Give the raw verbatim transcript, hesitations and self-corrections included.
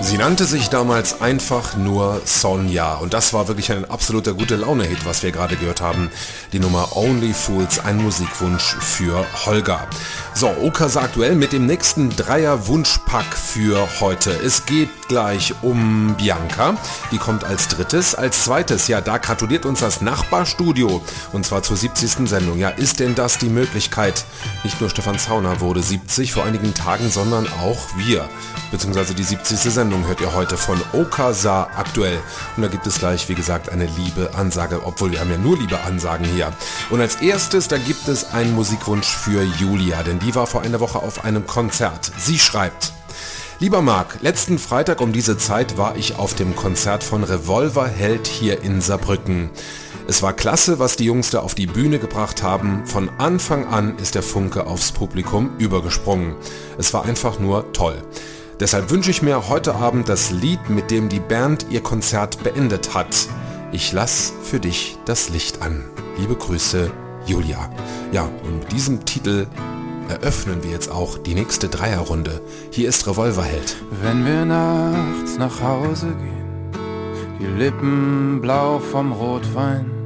Sie nannte sich damals einfach nur Sonja und das war wirklich ein absoluter Gute-Laune-Hit, was wir gerade gehört haben. Die Nummer Only Fools, ein Musikwunsch für Holger. So, Okasa aktuell mit dem nächsten Dreier-Wunschpack für heute. Es geht gleich um Bianca, die kommt als drittes. Als zweites, ja, da gratuliert uns das Nachbarstudio und zwar zur siebzigsten Sendung. Ja, ist denn das die Möglichkeit? Nicht nur Stefan Zauner wurde siebzig vor einigen Tagen, sondern auch wir, beziehungsweise die siebzigste Sendung hört ihr heute von Okasa aktuell. Und da gibt es gleich, wie gesagt, eine liebe Ansage, obwohl wir haben ja nur liebe Ansagen hier. Und als erstes, da gibt es einen Musikwunsch für Julia, denn die war vor einer Woche auf einem Konzert. Sie schreibt: Lieber Marc, letzten Freitag um diese Zeit war ich auf dem Konzert von Revolverheld hier in Saarbrücken. Es war klasse, was die Jungs da auf die Bühne gebracht haben. Von Anfang an ist der Funke aufs Publikum übergesprungen. Es war einfach nur toll. Deshalb wünsche ich mir heute Abend das Lied, mit dem die Band ihr Konzert beendet hat. Ich lass für dich das Licht an. Liebe Grüße, Julia. Ja, und mit diesem Titel eröffnen wir jetzt auch die nächste Dreierrunde. Hier ist Revolverheld. Wenn wir nachts nach Hause gehen, die Lippen blau vom Rotwein,